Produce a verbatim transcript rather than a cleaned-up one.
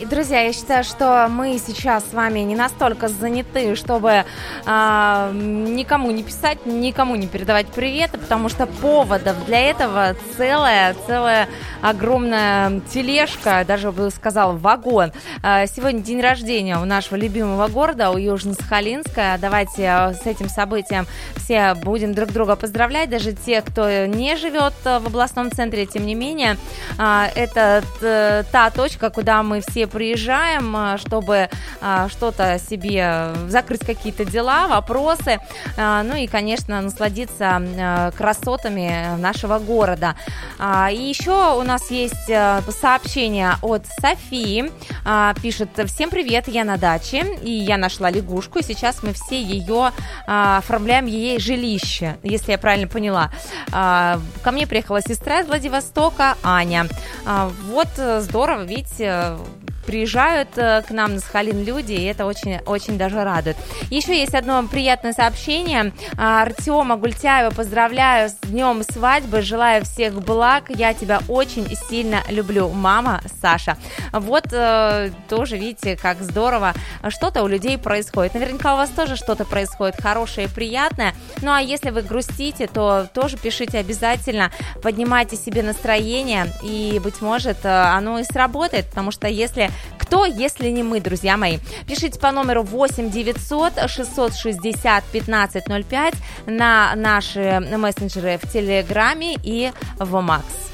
И, друзья, я считаю, что мы сейчас с вами не настолько заняты, чтобы а, никому не писать, никому не передавать приветы, потому что поводов для этого целая, целая огромная тележка, даже бы сказала, вагон. А, сегодня день рождения у нашего любимого города, у Южно-Сахалинска. Давайте с этим событием все будем друг друга поздравлять, даже те, кто не живет в областном центре, тем не менее, а, это та точка, куда мы все приезжаем, чтобы а, что-то себе, закрыть какие-то дела, вопросы, а, ну и, конечно, насладиться а, красотами нашего города. А, и еще у нас есть а, сообщение от Софии, а, пишет: всем привет, я на даче, и я нашла лягушку, и сейчас мы все ее а, оформляем, ей жилище, если я правильно поняла. А, ко мне приехала сестра из Владивостока, Аня. А, вот здорово, видите, приезжают к нам на Сахалин люди, и это очень, очень даже радует. Еще есть одно приятное сообщение. Артема Гультяева поздравляю с днем свадьбы, желаю всех благ, я тебя очень сильно люблю, мама Саша. Вот тоже, видите, как здорово, что-то у людей происходит. Наверняка у вас тоже что-то происходит хорошее и приятное. Ну а если вы грустите, то тоже пишите обязательно, поднимайте себе настроение, и, быть может, оно и сработает, потому что если кто, если не мы, друзья мои? Пишите по номеру восемь девятьсот шестьсот шестьдесят пятнадцать ноль пять на наши мессенджеры в Телеграме и в Макс.